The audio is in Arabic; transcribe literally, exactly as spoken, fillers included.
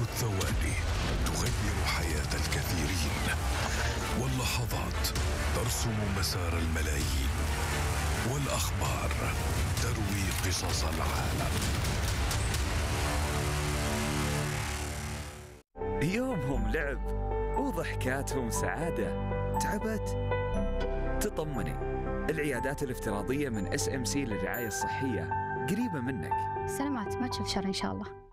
الثواني تغير حياة الكثيرين، واللحظات ترسم مسار الملايين، والأخبار تروي قصص العالم. يومهم لعب وضحكاتهم سعادة. تعبت؟ تطمني، العيادات الافتراضية من اس ام سي للرعاية الصحية قريبة منك. سلامات، ما تشوف شر إن شاء الله.